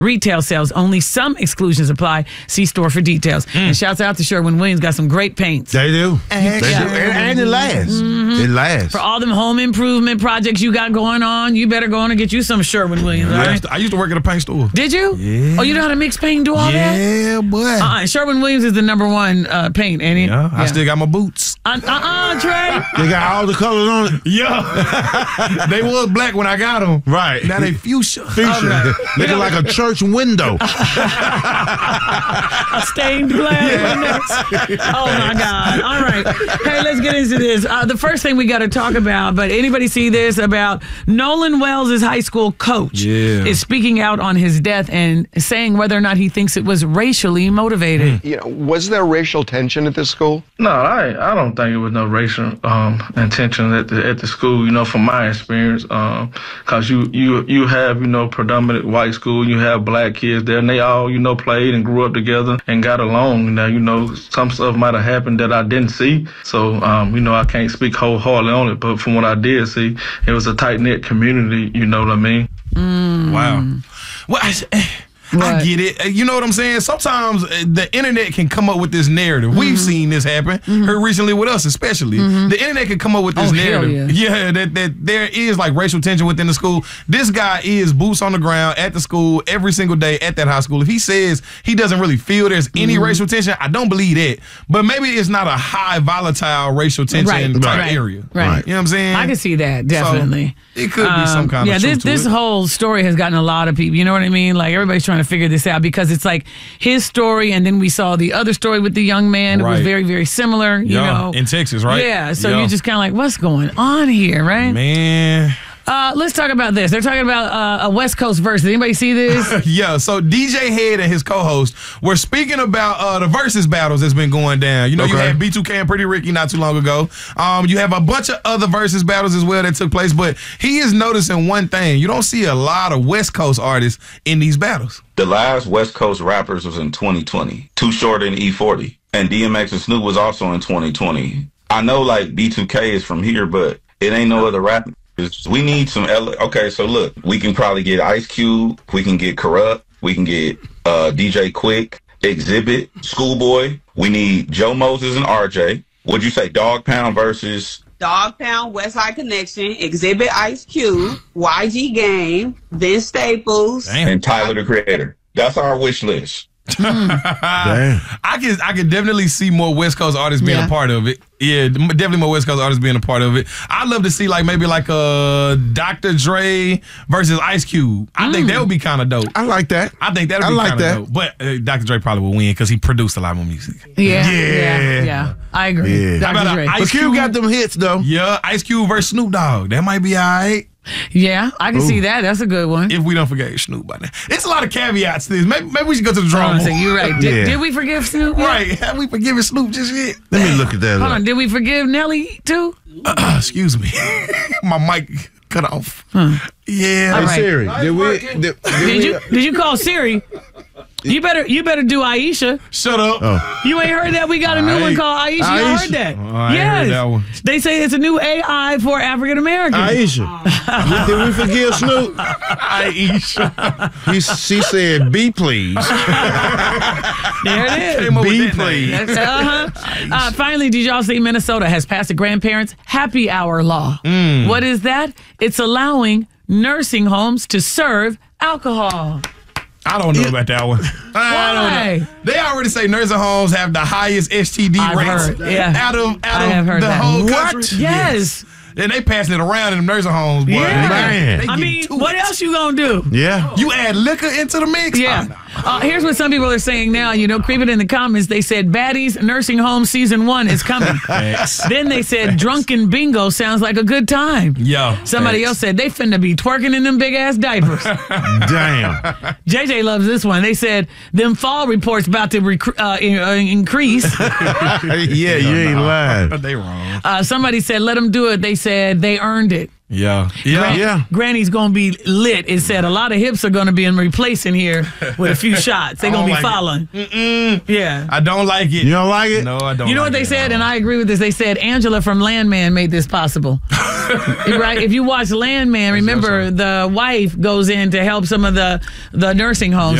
retail sales. Only some exclusions apply. See store for details. And shouts out to Sherwin-Williams. Got some great paints. They do. And it lasts. It lasts. For all them home improvement projects you got going on, you better go on and get you some Sherwin-Williams. Right? I used to work at a paint store. Did you? Yeah. Oh, you know how to mix paint and do all that? Yeah, boy. Sherwin-Williams is the #1 paint, ain't it? Yeah, I still got my boots. Trey. They got all the colors on it. Yeah. They was black when I got them. Right. Now they fuchsia. Looking like a church window. A stained glass windows. Oh, my God. All right. Hey, let's get into this. The first thing we got to talk about, but anybody see this, about Nolan Wells' high school coach is speaking out on his death and saying whether or not he thinks it was racially motivated. You know, was there racial tension at this school? No, I don't think it was no racial intention at the school. You know, from my experience, because you have predominant white school, you have black kids there, and they all played and grew up together and got along. Now some stuff might have happened that I didn't see, so I can't speak wholeheartedly on it. But from what I did see, it was a tight knit community. You know what I mean? Wow. Well, I get it. You know what I'm saying? Sometimes the internet can come up with this narrative. We've seen this happen here recently with us, especially. The internet can come up with this narrative. Yeah, that there is like racial tension within the school. This guy is boots on the ground at the school every single day at that high school. If he says he doesn't really feel there's any racial tension, I don't believe that. But maybe it's not a high volatile racial tension type area. Right. You know what I'm saying? I can see that, definitely. So it could be some kind of truth to this it. whole story has gotten a lot of people. You know what I mean? Like, everybody's trying to figure this out because it's like his story, and then we saw the other story with the young man. It was very, very similar, you know. In Texas, right? Yeah, so you're just kind of like, what's going on here, right? Man. Let's talk about this. They're talking about a West Coast verse. Did anybody see this? Yeah, so DJ Head and his co-host were speaking about the versus battles that's been going down. You know, you had B2K and Pretty Ricky not too long ago. You have a bunch of other versus battles as well that took place, but he is noticing one thing. You don't see a lot of West Coast artists in these battles. The last West Coast rappers was in 2020. Too Short and E40. And DMX and Snoop was also in 2020. I know, like, B2K is from here, but it ain't no other rapper. We need some okay, so look, we can probably get Ice Cube, we can get Corrupt, we can get DJ Quick, Exhibit, Schoolboy. We need Joe Moses and RJ. What'd you say, Dog Pound versus... Dog Pound, Westside Connection, Exhibit, Ice Cube, YG Game, Vince Staples. And Tyler, the Creator. That's our wish list. I can definitely see more West Coast artists being a part of it. Yeah, definitely more West Coast artists being a part of it. I'd love to see maybe Dr. Dre versus Ice Cube. I think that would be kind of dope. I like that. I think that would be kind of dope. But Dr. Dre probably will win because he produced a lot more music. Yeah. I agree. Yeah. Dr. Dre. But Cube got them hits, though. Yeah, Ice Cube versus Snoop Dogg. That might be all right. Yeah, I can see that. That's a good one. If we don't forget Snoop by now. It's a lot of caveats to this. Maybe we should go to the drum roll. You're right. Did we forgive Snoop? Right. Have we forgiven Snoop just yet? Let me look at that. Hold on. Did we forgive Nelly too? Excuse me. My mic cut off. Yeah. Hey, Siri, did you call Siri? You better do Aisha. Shut up. Oh. You ain't heard that? We got a new one called Aisha. You heard that? I ain't heard that one. They say it's a new AI for African Americans. Aisha. Did we forgive Snoop? Aisha. She said, "Be please." There it is. Be please. Finally, did y'all see Minnesota has passed a grandparents' happy hour law? What is that? It's allowing nursing homes to serve alcohol. I don't know about that one. I don't know. They already say nursing homes have the highest STD rates out of the whole country. Yes. And they passing it around in the nursing homes, boy. Yeah. Man. I mean, what else you gonna do? Yeah. You add liquor into the mix? Yeah. Here's what some people are saying now. Creeping in the comments, they said Baddies Nursing Home Season 1 is coming. Then they said Drunken Bingo sounds like a good time. Yeah. Somebody else said they finna be twerking in them big ass diapers. Damn. JJ loves this one. They said them fall reports about to increase. Yeah, you ain't lying. They wrong. Somebody said let them do it. They said they earned it. Yeah. Granny's gonna be lit. It said a lot of hips are gonna be replacing here with a few shots. They're gonna be following. Yeah. I don't like it. You don't like it? No, I don't. You know what they said, and I agree with this. They said Angela from Landman made this possible. Right? If you watch Landman, remember the wife goes in to help some of the nursing homes.